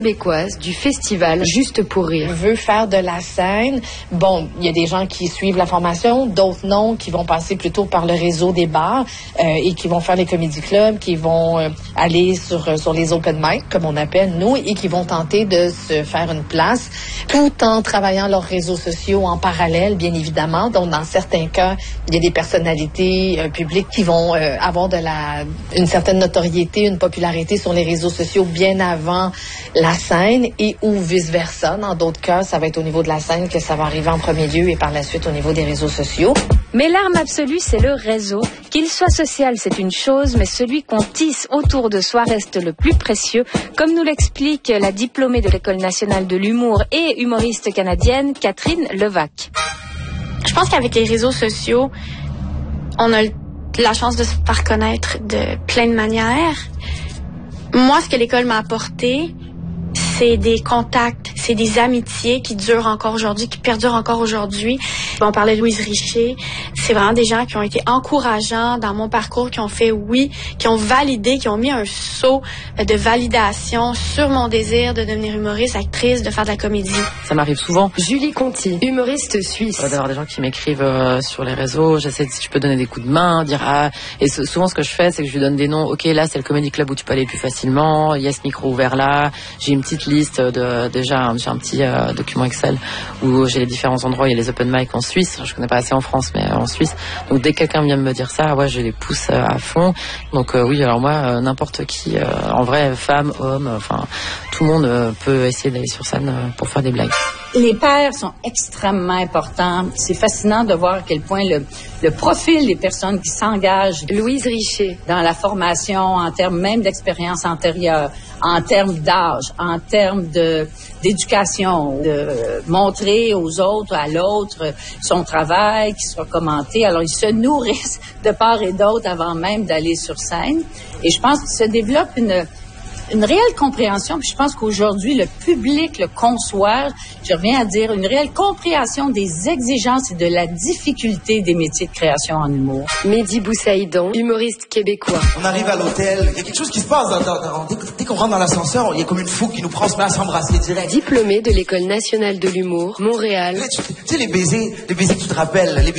Québécoise du festival Juste pour rire. Veut faire de la scène. Bon, il y a des gens qui suivent la formation, d'autres non, qui vont passer plutôt par le réseau des bars et qui vont faire les comédie clubs, qui vont aller sur les open mic, comme on appelle nous, et qui vont tenter de se faire une place tout en travaillant leurs réseaux sociaux en parallèle, bien évidemment. Donc, dans certains cas, il y a des personnalités publiques qui vont avoir une certaine notoriété, une popularité sur les réseaux sociaux bien avant la scène et ou vice-versa. Dans d'autres cas, ça va être au niveau de la scène que ça va arriver en premier lieu et par la suite au niveau des réseaux sociaux. Mais l'arme absolue, c'est le réseau. Qu'il soit social, c'est une chose, mais celui qu'on tisse autour de soi reste le plus précieux, comme nous l'explique la diplômée de l'École nationale de l'humour et humoriste canadienne, Catherine Levac. Je pense qu'avec les réseaux sociaux, on a la chance de se faire connaître de plein de manières. Moi, ce que l'école m'a apporté, c'est des contacts, c'est des amitiés qui durent encore aujourd'hui, qui perdurent encore aujourd'hui. On parlait de Louise Richer. C'est vraiment des gens qui ont été encourageants dans mon parcours, qui ont fait oui, qui ont validé, qui ont mis un sceau de validation sur mon désir de devenir humoriste, actrice, de faire de la comédie. Ça m'arrive souvent. Julie Conti, humoriste suisse. D'avoir des gens qui m'écrivent sur les réseaux, j'essaie si tu peux donner des coups de main, dire et souvent ce que je fais, c'est que je lui donne des noms. Ok, là c'est le Comedy Club où tu peux aller plus facilement. Il y a ce micro ouvert là. J'ai une petite liste j'ai un petit document Excel où j'ai les différents endroits. Il y a les open mic en Suisse. Je connais pas assez en France, mais en Suisse. Donc dès que quelqu'un vient me dire ça, ouais, je les pousse à fond. Donc oui, alors moi, n'importe qui, en vrai, femme, homme, enfin, tout le monde peut essayer d'aller sur scène pour faire des blagues. Les pairs sont extrêmement importants. C'est fascinant de voir à quel point le profil des personnes qui s'engagent. Louise Richer. Dans la formation, en termes même d'expérience antérieure, en termes d'âge, en termes d'éducation, de montrer aux autres, à l'autre, son travail qui sera commenté. Alors, ils se nourrissent de part et d'autre avant même d'aller sur scène. Et je pense qu'il se développe une réelle compréhension, puis je pense qu'aujourd'hui, le public le conçoit, je reviens à dire, une réelle compréhension des exigences et de la difficulté des métiers de création en humour. Mehdi Boussaïdan, humoriste québécois. On arrive à l'hôtel, il y a quelque chose qui se passe. Dès qu'on rentre dans l'ascenseur, il y a comme une foule qui nous prend, se met à s'embrasser direct. Diplômé de l'École nationale de l'humour, Montréal. Tu sais, les baisers que tu te rappelles, les baisers